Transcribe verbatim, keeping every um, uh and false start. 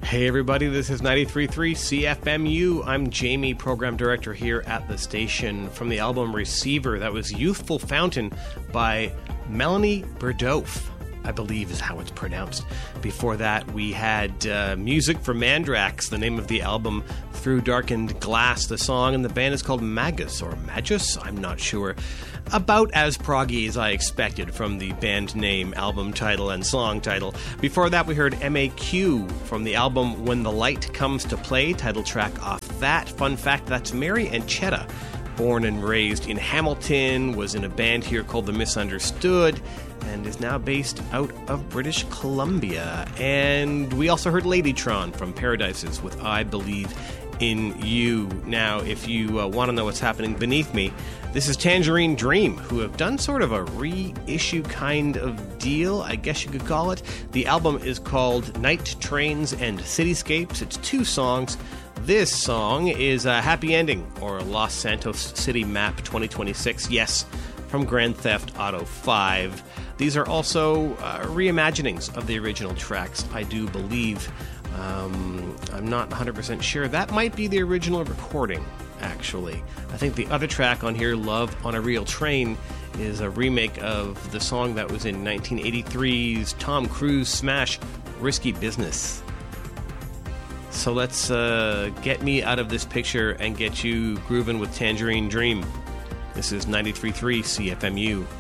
Hey everybody, this is ninety-three point three C F M U. I'm Jamie, program director here at the station. From the album Receiver, that was Youthful Fountain by Melanie Berdof, I believe is how it's pronounced. Before that, we had uh, music for Mandrax, the name of the album, Through Darkened Glass. The song and the band is called Magus, or Magus, I'm not sure. About as proggy as I expected from the band name, album title, and song title. Before that, we heard M A Q from the album When the Light Comes to Play, title track off that. Fun fact, that's Mary Anchetta. Born and raised in Hamilton, was in a band here called The Misunderstood, and is now based out of British Columbia. And we also heard Ladytron from Paradises with I Believe in You. Now, if you uh, want to know what's happening beneath me, this is Tangerine Dream, who have done sort of a reissue kind of deal, I guess you could call it. The album is called Night Trains and Cityscapes. It's two songs. This song is a Happy Ending, or Los Santos City Map twenty twenty-six, yes, from Grand Theft Auto five. These are also uh, reimaginings of the original tracks, I do believe. Um, I'm not one hundred percent sure. That might be the original recording, actually. I think the other track on here, Love on a Real Train, is a remake of the song that was in nineteen eighty-three's Tom Cruise smash, Risky Business. So let's uh, get me out of this picture and get you grooving with Tangerine Dream. This is ninety-three point three C F M U.